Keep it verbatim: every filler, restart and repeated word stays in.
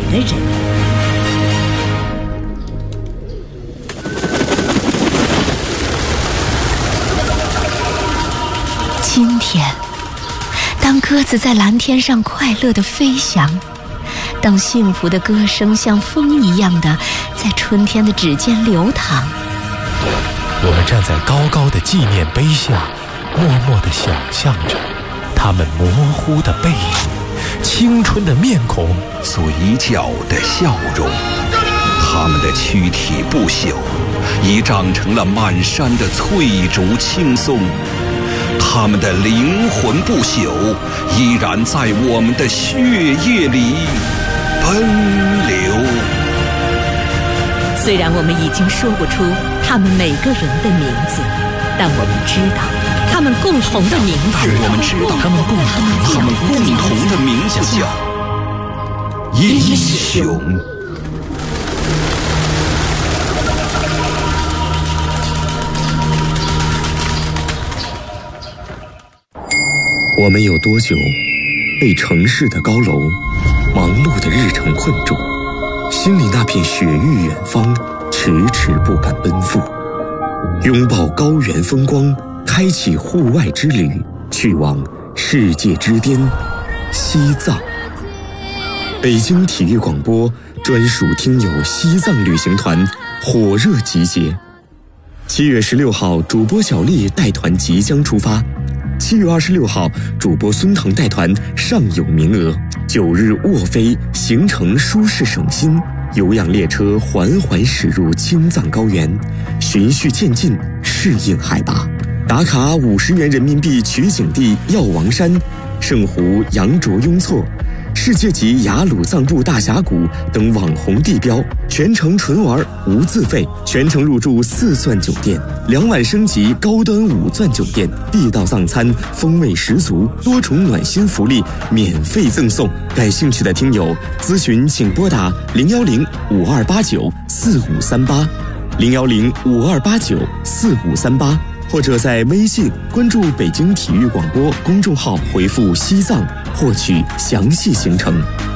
的人。今天，当鸽子在蓝天上快乐地飞翔，当幸福的歌声像风一样的在春天的指尖流淌， 我们站在高高的纪念碑下，默默地想象着他们模糊的背影，青春的面孔， 嘴角的笑容。他们的躯体不朽，已长成了满山的翠竹青松。他们的灵魂不朽，依然在我们的血液里奔流。 虽然我们已经说不出他们每个人的名字，但我们知道他们共同的名字。 我们知道他们共同他们共同的名字叫英雄。 我们有多久被城市的高楼、忙碌的日程困住？心里那片雪域远方，迟迟不敢奔赴。拥抱高原风光，开启户外之旅，去往世界之巅——西藏。北京体育广播专属听友西藏旅行团火热集结。七月十六号，主播小丽带团即将出发。七月二十六号，主播孙腾带团尚有名额。九日卧飞，行程舒适省心，有氧列车缓缓驶入青藏高原，循序渐进，适应海拔。打卡五十元人民币取景地药王山、圣湖羊卓雍措、世界级雅鲁藏布大峡谷等网红地标，全程纯玩无自费，全程入住四钻酒店，两晚升级高端五钻酒店，地道藏餐风味十足，多重暖心福利免费赠送。感兴趣的听友咨询请拨打零幺零五二八九四五三八，零幺零五二八九四五三八。或者在微信关注北京体育广播公众号，回复西藏获取详细行程。